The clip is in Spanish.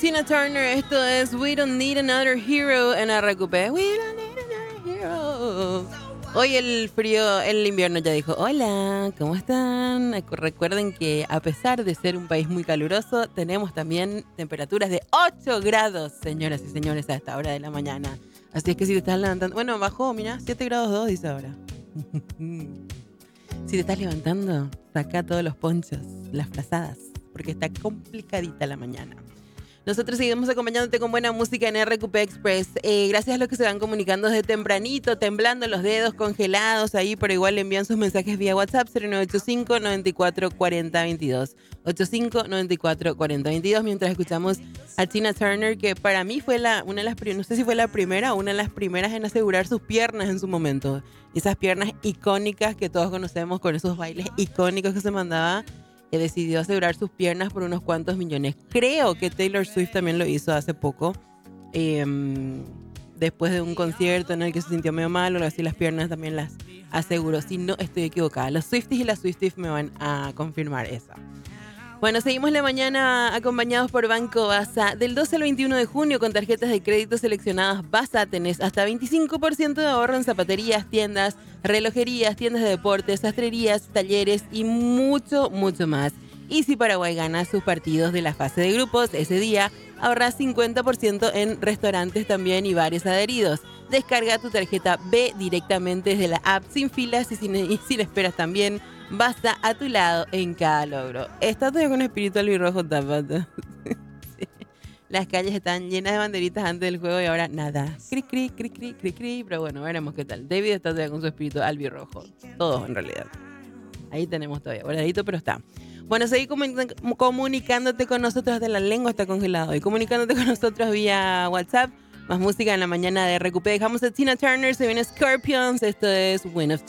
Tina Turner, esto es We Don't Need Another Hero en RQP. We don't need another hero. Hoy el frío, el invierno ya dijo, hola, ¿cómo están? Recuerden que a pesar de ser un país muy caluroso, tenemos también temperaturas de 8 grados, señoras y señores, a esta hora de la mañana. Así es que si te estás levantando, bueno, bajó, mira, 7 grados 2 dice ahora. Si te estás levantando, saca todos los ponchos, las frazadas, porque está complicadita la mañana. Nosotros seguimos acompañándote con buena música en RQP Express. Gracias a los que se van comunicando desde tempranito, temblando los dedos, congelados ahí, pero igual le envían sus mensajes vía WhatsApp 0985 94 40 22. 85 94 40 22, mientras escuchamos a Tina Turner, que para mí fue una de las no sé si fue la primera o una de las primeras en asegurar sus piernas en su momento. Esas piernas icónicas que todos conocemos, con esos bailes icónicos que se mandaba. Decidió asegurar sus piernas por unos cuantos millones. Creo que Taylor Swift también lo hizo hace poco. Después de un concierto en el que se sintió medio mal o algo así, las piernas también las aseguró. Si no estoy equivocada, los Swifties y las Swifties me van a confirmar eso. Bueno, seguimos la mañana acompañados por Banco Basa. Del 12 al 21 de junio, con tarjetas de crédito seleccionadas Basa, tenés hasta 25% de ahorro en zapaterías, tiendas, relojerías, tiendas de deportes, sastrerías, talleres y mucho, mucho más. Y si Paraguay gana sus partidos de la fase de grupos, ese día ahorrás 50% en restaurantes también y bares adheridos. Descarga tu tarjeta B directamente desde la app sin filas y sin esperas también. Basta a tu lado en cada logro. Está todavía con espíritu albirrojo, Tapata. Sí. Las calles están llenas de banderitas antes del juego y ahora nada. Cri, cri, cri, cri, cri, cri. Pero bueno, veremos qué tal. David está todavía con su espíritu albirrojo. Todos en realidad. Ahí tenemos todavía, guardadito, pero está. Bueno, seguí comunicándote con nosotros. Hasta la lengua está congelada. Y comunicándote con nosotros vía WhatsApp. Más música en la mañana de RQP. Dejamos a Tina Turner. Se viene Scorpions. Esto es Wind of